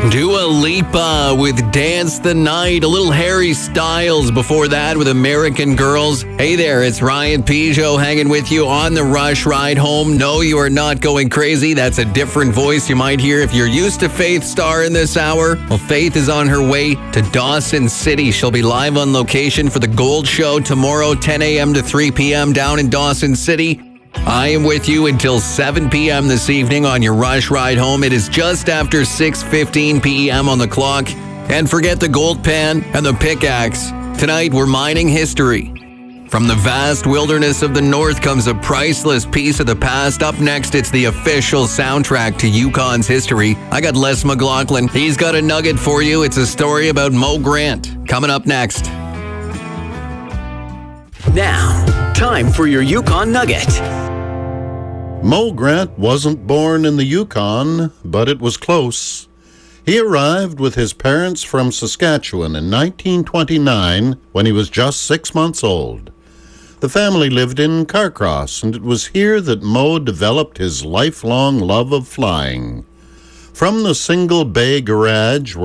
Dua Lipa with Dance the Night. A little Harry Styles before that with American Girls. Hey there, it's Ryan Peugeot hanging with you on the Rush Ride Home. No, you are not going crazy. That's a different voice you might hear if you're used to Faith Star in this hour. Well, Faith is on her way to Dawson City. She'll be live on location for the Gold Show tomorrow, 10 a.m. to 3 p.m. down in Dawson City. I am with you until 7 p.m. this evening on your Rush Ride Home. It is just after 6:15 p.m. on the clock. And forget the gold pan and the pickaxe. Tonight, we're mining history. From the vast wilderness of the North comes a priceless piece of the past. Up next, it's the official soundtrack to Yukon's history. I got Les McLaughlin. He's got a nugget for you. It's a story about Mo Grant. Coming up next. Now, time for your Yukon Nugget. Mo Grant wasn't born in the Yukon, but it was close. He arrived with his parents from Saskatchewan in 1929 when he was just 6 months old. The family lived in Carcross, and it was here that Mo developed his lifelong love of flying. From the single bay garage